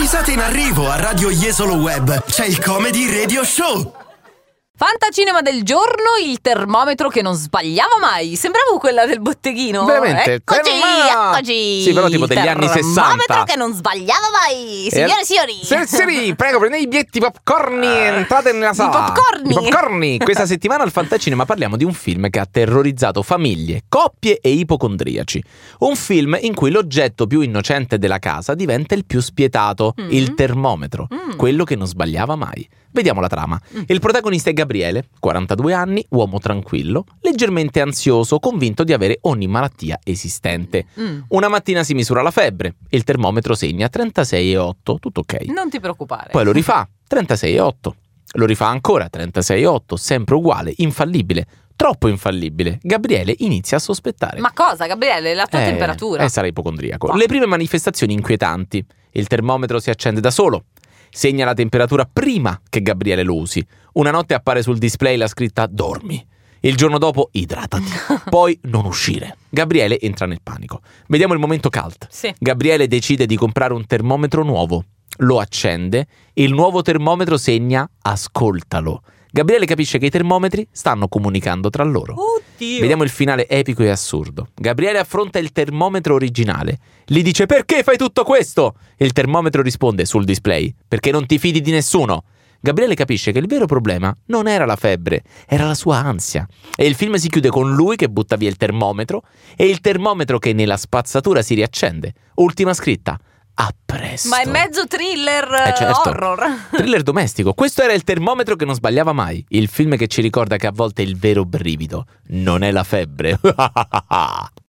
risate in arrivo a Radio Jesolo Web. C'è il Comedy Radio Show. Fantacinema del giorno, il termometro che non sbagliava mai. Sembravo quella del botteghino. Veramente? Eccoci. Sì, però tipo degli anni 60. Il termometro che non sbagliava mai. Signore e signori. Sì, prego, prendete i bietti popcorni e entrate nella sala. I popcorni. Questa settimana al Fantacinema parliamo di un film che ha terrorizzato famiglie, coppie e ipocondriaci. Un film in cui l'oggetto più innocente della casa diventa il più spietato, il termometro, quello che non sbagliava mai. Vediamo la trama. Il protagonista è Gabriele, 42 anni, uomo tranquillo, leggermente ansioso, convinto di avere ogni malattia esistente. Una mattina si misura la febbre, il termometro segna 36,8, tutto ok. Non ti preoccupare. Poi lo rifà, 36,8. Lo rifà ancora, 36,8, sempre uguale, infallibile. Troppo infallibile. Gabriele inizia a sospettare. Ma cosa, Gabriele? La tua temperatura? Sarà ipocondriaco. Le prime manifestazioni inquietanti. Il termometro si accende da solo. Segna la temperatura prima che Gabriele lo usi. Una notte appare sul display la scritta dormi. Il giorno dopo idratati. Poi non uscire. Gabriele entra nel panico. Vediamo il momento cult. Sì. Gabriele decide di comprare un termometro nuovo. Lo accende. Il nuovo termometro segna ascoltalo. Gabriele capisce che i termometri stanno comunicando tra loro. Oddio. Vediamo il finale epico e assurdo. Gabriele affronta il termometro originale. Gli dice: perché fai tutto questo? Il termometro risponde sul display: perché non ti fidi di nessuno. Gabriele capisce che il vero problema non era la febbre, era la sua ansia. E il film si chiude con lui che butta via il termometro e il termometro che nella spazzatura si riaccende. Ultima scritta: a presto. Ma è mezzo thriller, certo. horror. Thriller domestico. Questo era il termometro che non sbagliava mai. Il film che ci ricorda che a volte il vero brivido non è la febbre.